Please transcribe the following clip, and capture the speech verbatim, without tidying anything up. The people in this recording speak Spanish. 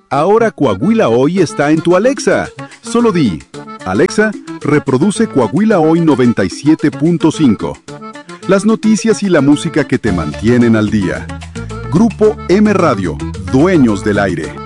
Ahora Coahuila Hoy está en tu Alexa. Solo di, Alexa, reproduce Coahuila Hoy noventa y siete punto cinco. Las noticias y la música que te mantienen al día. Grupo M Radio, dueños del aire.